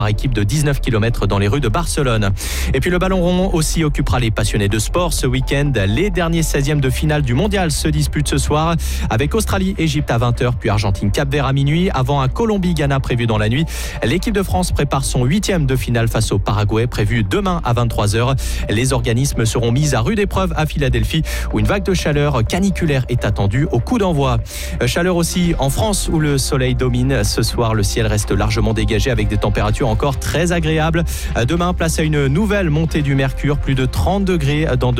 par équipe de 19 km dans les rues de Barcelone. Et puis le ballon rond aussi occupera les passionnés de sport ce week-end. Les derniers 16e de finale du mondial se disputent ce soir avec Australie-Égypte à 20h, puis Argentine-Cap-Vert à minuit, avant un Colombie-Ghana prévu dans la nuit. L'équipe de France prépare son 8e de finale face au Paraguay prévu demain à 23h. Les organismes seront mis à rude épreuve à Philadelphie où une vague de chaleur caniculaire est attendue au coup d'envoi. Chaleur aussi en France où le soleil domine. Ce soir, le ciel reste largement dégagé avec des températures encore très agréables. Demain, place à une nouvelle montée du mercure, plus de 30 degrés dans